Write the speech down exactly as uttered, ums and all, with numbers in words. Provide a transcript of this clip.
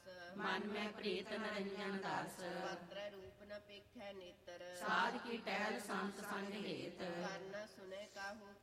ਮਨ ਮੈਂ ਪ੍ਰੀਤ ਨਰਿੰਜਨ ਦਾਸ। ਵਕ੍ਰ ਰੂਪ ਨ ਪੇਖੈ ਨੇਤਰ, ਸਾਧ ਕੀ ਟਹਿਲ ਸੰਤ ਸੰਗ ਹੇਤ। ਕੰਨ ਸੁਨੇ ਕਾਹੂ